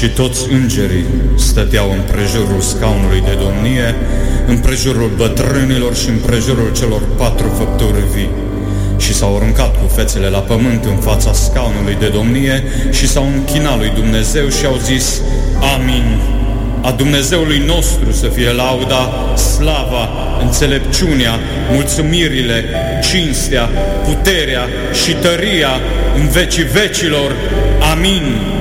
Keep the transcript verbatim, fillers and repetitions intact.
Și toți îngerii stăteau împrejurul scaunului de domnie, împrejurul bătrânilor și împrejurul celor patru făpturi vii. Și s-au aruncat cu fețele la pământ în fața scaunului de domnie și s-au închinat lui Dumnezeu și au zis: Amin. A Dumnezeului nostru să fie lauda, slava, înțelepciunea, mulțumirile, cinstea, puterea și tăria în vecii vecilor. Amin.